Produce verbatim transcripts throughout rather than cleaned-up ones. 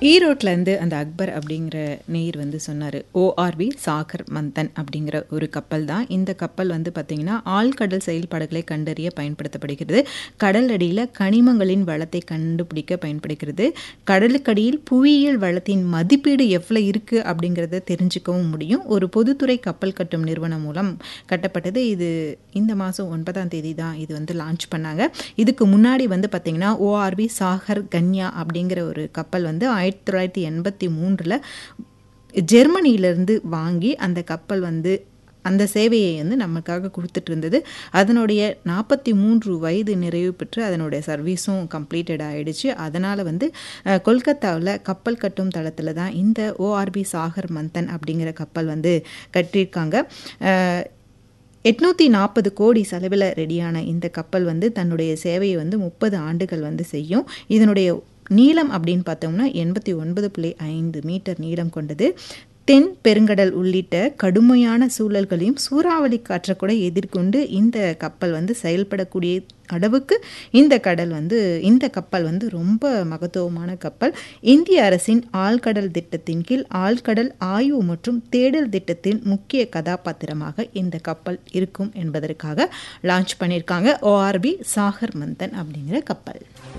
ஈரோட்லேருந்து அந்த அக்பர் அப்படிங்கிற நேயர் வந்து சொன்னார். ஓஆர்வி சாகர் மந்தன் அப்படிங்கிற ஒரு கப்பல் தான். இந்த கப்பல் வந்து பார்த்திங்கன்னா ஆழ்கடல் செயல்பாடுகளை கண்டறிய பயன்படுத்தப்படுகிறது. கடல் அடியில் கனிமங்களின் வளத்தை கண்டுபிடிக்க பயன்படுகிறது. கடலுக்கடியில் புவியியல் வளத்தின் மதிப்பீடு எவ்வளோ இருக்குது அப்படிங்கிறத தெரிஞ்சுக்கவும் முடியும். ஒரு பொதுத்துறை கப்பல் கட்டும் நிறுவனம் மூலம் கட்டப்பட்டது. இது இந்த மாதம் ஒன்பதாம் தேதி தான் இது வந்து லான்ச் பண்ணாங்க. இதுக்கு முன்னாடி வந்து பார்த்திங்கன்னா ஓஆர்வி சாகர் கன்யா அப்படிங்கிற ஒரு கப்பல் வந்து ஆயிரத்தி தொள்ளாயிரத்தி எண்பத்தி மூன்றில் ஜெர்மனியிலேருந்து வாங்கி அந்த கப்பல் வந்து அந்த சேவையை வந்து நமக்காக கொடுத்துட்டு இருந்தது. அதனுடைய நாற்பத்தி மூன்று வயது நிறைவு பெற்று அதனுடைய சர்வீஸும் கம்ப்ளீட்டட் ஆகிடுச்சு. அதனால் வந்து கொல்கத்தாவில் கப்பல் கட்டும் தளத்தில் தான் இந்த ஓஆர்பி சாகர் மந்தன் அப்படிங்கிற கப்பல் வந்து கட்டியிருக்காங்க. எட்நூற்றி நாற்பது கோடி செலவில் ரெடியான இந்த கப்பல் வந்து தன்னுடைய சேவையை வந்து முப்பது ஆண்டுகள் வந்து செய்யும். இதனுடைய நீளம் அப்படின்னு பார்த்தோம்னா எண்பத்தி ஒன்பது புள்ளி ஐந்து மீட்டர் நீளம் கொண்டது. தென் பெருங்கடல் உள்ளிட்ட கடுமையான சூழல்களையும் சூறாவளி காற்றை கூட எதிர்கொண்டு இந்த கப்பல் வந்து செயல்படக்கூடிய அளவுக்கு இந்த கடல் வந்து இந்த கப்பல் வந்து ரொம்ப மகத்துவமான கப்பல். இந்திய அரசின் ஆழ்கடல் திட்டத்தின் கீழ் ஆழ்கடல் ஆய்வு மற்றும் தேடல் திட்டத்தின் முக்கிய கதாபாத்திரமாக இந்த கப்பல் இருக்கும் என்பதற்காக லான்ச் பண்ணியிருக்காங்க ஓஆர்பி சாகர் மந்தன் அப்படிங்கிற கப்பல்.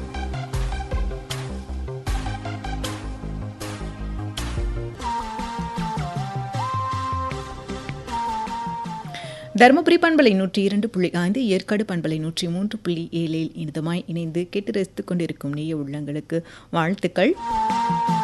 தருமபுரி பண்பலை நூற்றி இரண்டு புள்ளி ஐந்து, ஏற்காடு பண்பலை நூற்றி மூன்று புள்ளி ஏழில் இனிதமாய் இணைந்து கேட்டு ரசித்துக் கொண்டிருக்கும் நேய உள்ளங்களுக்கு வாழ்த்துக்கள்.